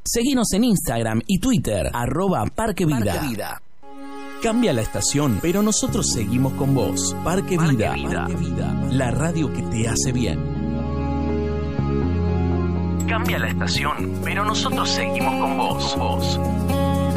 Seguinos en Instagram y Twitter, @ParqueVida. Cambia la estación, pero nosotros seguimos con vos. Parque Vida, la radio que te hace bien. Cambia la estación, pero nosotros seguimos con vos.